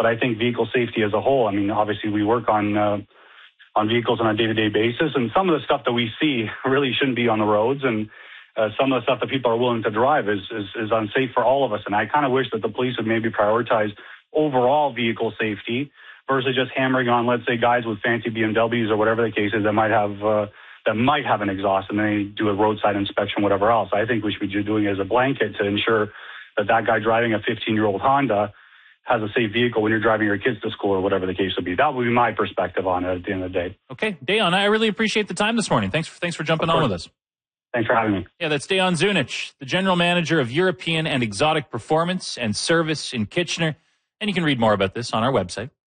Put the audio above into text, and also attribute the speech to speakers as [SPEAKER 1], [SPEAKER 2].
[SPEAKER 1] But I think vehicle safety as a whole, I mean, obviously we work on vehicles on a day-to-day basis, and some of the stuff that we see really shouldn't be on the roads, and some of the stuff that people are willing to drive is unsafe for all of us. And I kind of wish that the police would maybe prioritize overall vehicle safety versus just hammering on, let's say, guys with fancy BMWs or whatever the case is that might have an exhaust, and they do a roadside inspection, whatever else. I think we should be doing it as a blanket to ensure that guy driving a 15-year-old Honda has a safe vehicle when you're driving your kids to school or whatever the case would be. That would be my perspective on it at the end of the day.
[SPEAKER 2] Okay, Dejan, I really appreciate the time this morning. Thanks for jumping on with us.
[SPEAKER 1] Thanks for having me.
[SPEAKER 2] Yeah, that's Dejan Zunic, the General Manager of European and Exotic Performance and Service in Kitchener. And you can read more about this on our website.